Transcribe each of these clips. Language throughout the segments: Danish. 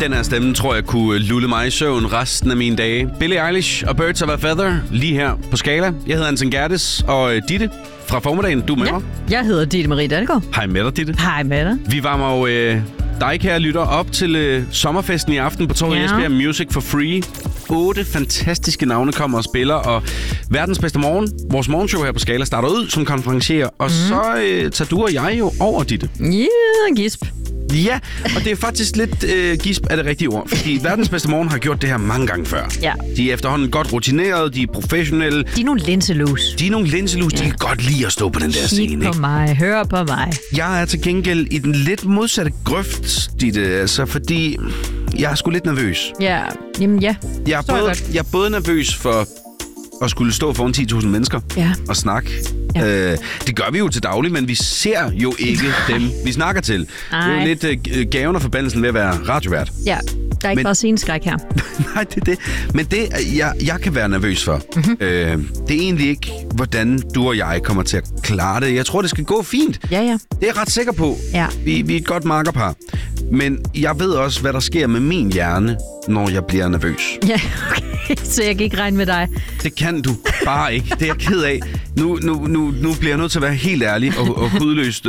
Den her stemme tror jeg kunne lulle mig i søvn resten af mine dage. Billie Eilish og Birds of a Feather lige her på Skala. Jeg hedder Anton Gerdes, og Ditte fra formiddagen, du er med mig. Jeg hedder Ditte Marie Dalgaard. Hej med dig, Ditte. Hej med dig. Vi varmer jo dig, kære lytter, op til sommerfesten i aften på Torvet Esbjerg. Music for Free. 8 fantastiske navne kommer og spiller, og verdens bedste morgen, vores morgenshow her på Skala, starter ud som konferencier, og så tager du og jeg jo over, Ditte. Gisp. Ja, og det er faktisk lidt gisp af det rigtige ord, fordi verdens bedste morgen har gjort det her mange gange før. Ja. De er efterhånden godt rutinerede, de er professionelle. De er nogle linselus. De kan godt lide at stå på den der scene, ikke? Kig på mig, hør på mig. Jeg er til gengæld i den lidt modsatte grøft, Ditte, altså fordi jeg er sgu lidt nervøs. Ja, jamen ja. Jeg er både nervøs for at skulle stå foran 10.000 mennesker og snakke. Ja. Det gør vi jo til daglig, men vi ser jo ikke dem, vi snakker til. Ej. Det er jo lidt gaven og forbandelsen ved at være radiovært. Ja, der er ikke bare sceneskræk her. Nej, det er det. Men det, jeg kan være nervøs for, det er egentlig ikke, hvordan du og jeg kommer til at klare det. Jeg tror, det skal gå fint. Ja. Det er jeg ret sikker på. Ja. Vi er et godt makkerpar. Men jeg ved også, hvad der sker med min hjerne, når jeg bliver nervøs. Ja, okay. Så jeg kan ikke regne med dig. Det kan du bare ikke. Det er jeg ked af. Nu bliver jeg nødt til at være helt ærlig og hudløst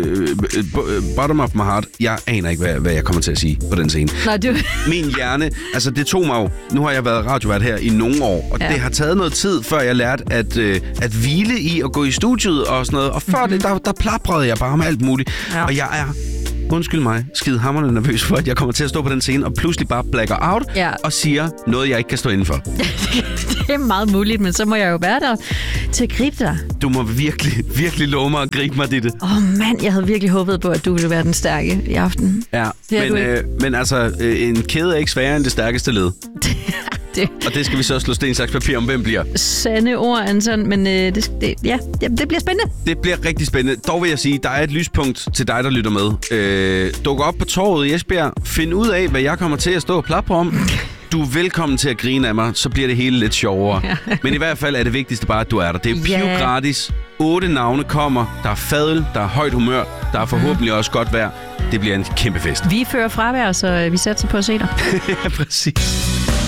bottom of my heart. Jeg aner ikke, hvad jeg kommer til at sige på den scene. Nej, Min hjerne, altså det tog mig jo. Nu har jeg været radiovært her i nogle år, og det har taget noget tid, før jeg lærte at hvile i at gå i studiet og sådan noget. Og før det, der plaprede jeg bare med alt muligt. Ja. Og jeg er... Undskyld mig, skide hammerende nervøs for, at jeg kommer til at stå på den scene og pludselig bare blacker out og siger noget, jeg ikke kan stå indenfor. Det er meget muligt, men så må jeg jo være der til at gribe dig. Du må virkelig love mig at gribe mig, Ditte. Mand, jeg havde virkelig håbet på, at du ville være den stærke i aften. Ja, men altså, en kæde er ikke sværere end det stærkeste led. Og det skal vi så slå sten, saks, papir om, hvem bliver. Sande ord, Anton, men det bliver spændende. Det bliver rigtig spændende. Dog vil jeg sige, der er et lyspunkt til dig, der lytter med. Duk op på torvet i Esbjerg. Find ud af, hvad jeg kommer til at stå og plapre om. Du er velkommen til at grine af mig, så bliver det hele lidt sjovere. Ja. Men i hvert fald er det vigtigste bare, at du er der. Det er pivgratis. 8 navne kommer. Der er fadøl, der er højt humør, der er forhåbentlig også godt vejr. Det bliver en kæmpe fest. Vi fører fravær, så vi satser på at se dig. Ja, præcis.